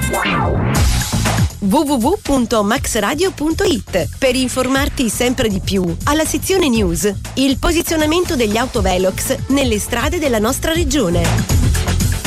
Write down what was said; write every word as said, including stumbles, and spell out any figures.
w w w punto maxradio punto it per informarti sempre di più. Alla sezione news, il posizionamento degli autovelox nelle strade della nostra regione.